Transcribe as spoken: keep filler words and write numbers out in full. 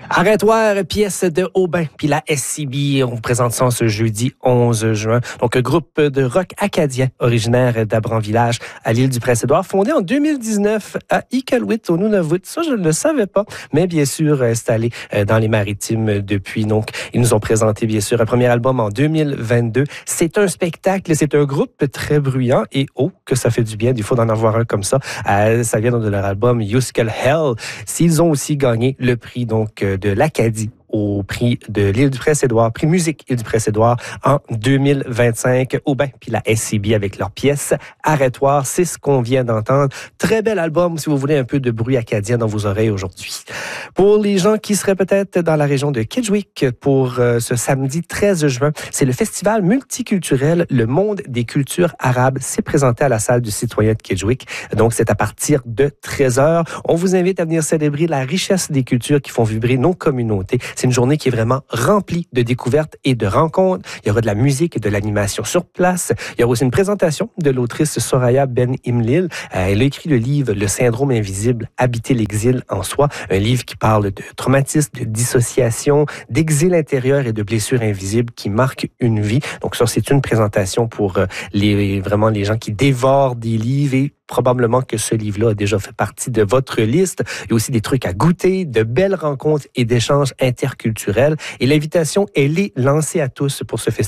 Arrêtoir, pièce de Aubin, puis la S C B, on vous présente ça ce jeudi onze juin. Donc, un groupe de rock acadien originaire d'Abran-Village à l'île du Prince-Édouard, fondé en deux mille dix-neuf à Iqaluit, au Nunavut. Ça, je ne le savais pas, mais bien sûr installé dans les Maritimes depuis. Donc, ils nous ont présenté, bien sûr, un premier album en deux mille vingt-deux. C'est un spectacle, c'est un groupe très bruyant et oh, que ça fait du bien, il faut d'en avoir un comme ça. Euh, ça vient donc de leur album Yuskal Hell. S'ils ont aussi gagné le prix, donc, de l'Acadie au prix de l'île du Prince-Édouard, prix musique île du Prince-Édouard en deux mille vingt-cinq. Aubin puis la S C B avec leur pièce Arrêtoir, c'est ce qu'on vient d'entendre. Très bel album si vous voulez un peu de bruit acadien dans vos oreilles aujourd'hui. Pour les gens qui seraient peut-être dans la région de Kedgewick pour euh, ce samedi treize juin, c'est le festival multiculturel Le Monde des cultures arabes. C'est présenté à la salle du citoyen de Kedgewick. Donc c'est à partir de treize heures. On vous invite à venir célébrer la richesse des cultures qui font vibrer nos communautés. C'est une journée qui est vraiment remplie de découvertes et de rencontres. Il y aura de la musique et de l'animation sur place. Il y aura aussi une présentation de l'autrice Soraya Ben Imlil. Euh, elle a écrit le livre Le syndrome invisible, habiter l'exil en soi. Un livre qui parle de traumatisme, de dissociation, d'exil intérieur et de blessures invisibles qui marquent une vie. Donc ça, c'est une présentation pour euh, les, vraiment les gens qui dévorent des livres et probablement que ce livre-là a déjà fait partie de votre liste. Il y a aussi des trucs à goûter, de belles rencontres et d'échanges interculturels. Et l'invitation, elle est lancée à tous pour ce festival.